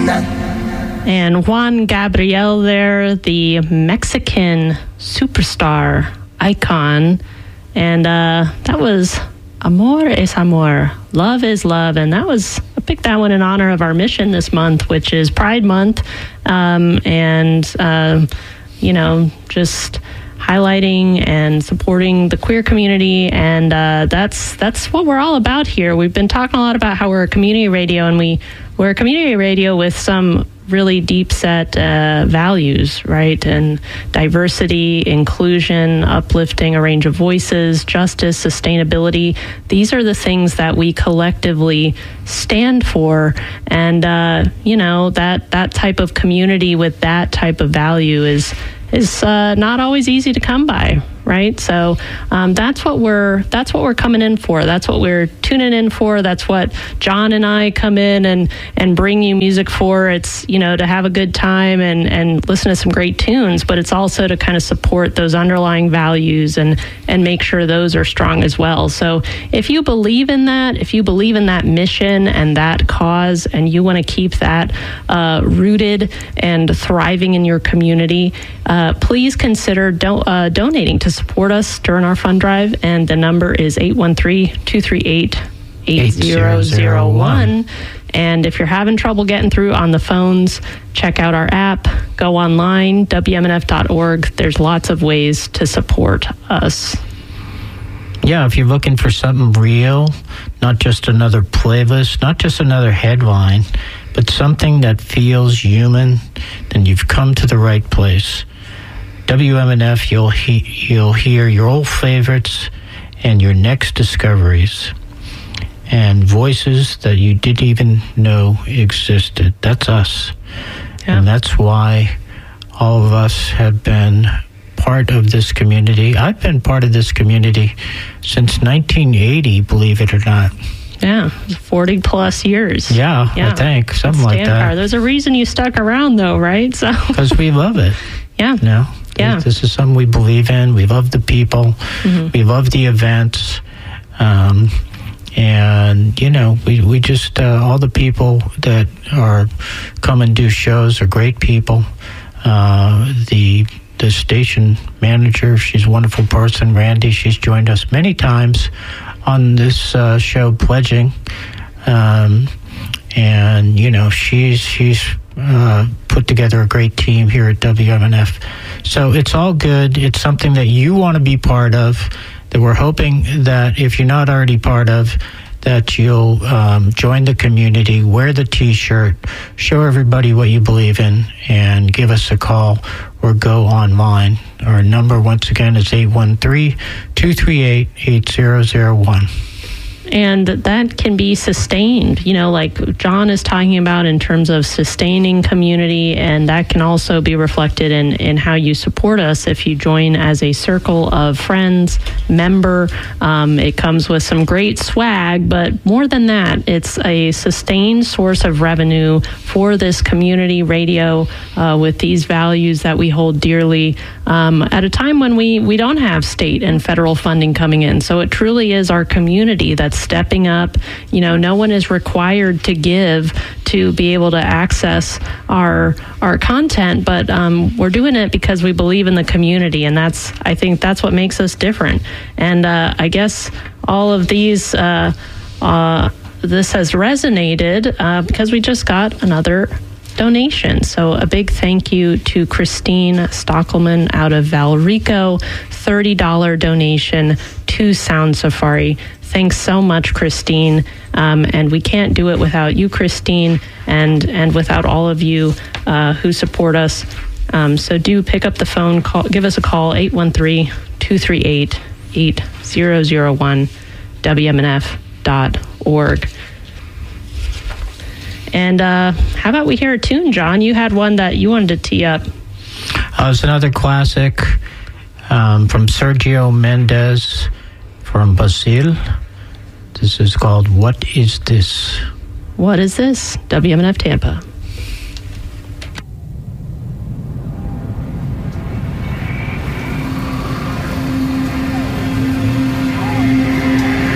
And Juan Gabriel there, the Mexican superstar icon. And that was Amor es Amor. Love is love. And I picked that one in honor of our mission this month, which is Pride Month. Just highlighting and supporting the queer community, and that's what we're all about here. We've been talking a lot about how we're a community radio, and we're a community radio with some really deep set values, right? And diversity, inclusion, uplifting a range of voices, justice, sustainability. These are the things that we collectively stand for, and that type of community with that type of value is not always easy to come by, right? So that's what we're coming in for. That's what we're tuning in for. That's what John and I come in and bring you music for. It's to have a good time and listen to some great tunes, but it's also to kind of support those underlying values and make sure those are strong as well. So if you believe in that mission and that cause, and you want to keep that rooted and thriving in your community, please consider donating to support us during our fund drive. And the number is 813-238-8001. And if you're having trouble getting through on the phones, check out our app, go online, WMNF.org. There's lots of ways to support us. Yeah, if you're looking for something real, not just another playlist, not just another headline, but something that feels human, then you've come to the right place. WMNF, you'll hear your old favorites and your next discoveries, and voices that you didn't even know existed. That's us. Yeah. And that's why all of us have been part of this community. I've been part of this community since 1980, believe it or not. Yeah, 40 plus years. Yeah. I think, something like that. There's a reason you stuck around, though, right? So because we love it. Yeah. Yeah. This is something we believe in. We love the people. Mm-hmm. We love the events. And, we just, all the people that are come and do shows are great people. The station manager, she's a wonderful person, Randy. She's joined us many times on this show, pledging. She's put together a great team here at WMNF. So it's all good. It's something that you want to be part of, that we're hoping that if you're not already part of, that you'll join the community, wear the T-shirt, show everybody what you believe in, and give us a call or go online. Our number, once again, is 813-238-8001. And that can be sustained, like John is talking about in terms of sustaining community, and that can also be reflected in how you support us if you join as a circle of friends, member. It comes with some great swag, but more than that, it's a sustained source of revenue for this community radio with these values that we hold dearly at a time when we don't have state and federal funding coming in. So it truly is our community that's stepping up. No one is required to give to be able to access our content, but we're doing it because we believe in the community, and I think that's what makes us different. And I guess all of these this has resonated because we just got another donation. So a big thank you to Christine Stockelman out of Valrico, $30 donation to Sound Safari. Thanks so much, Christine. And we can't do it without you, Christine, and without all of you who support us. So do pick up the phone, give us a call, 813-238-8001, WMNF.org. And how about we hear a tune, John? You had one that you wanted to tee up. It's another classic from Sergio Mendes from Brazil. This is called What Is This? What is this? WMNF Tampa.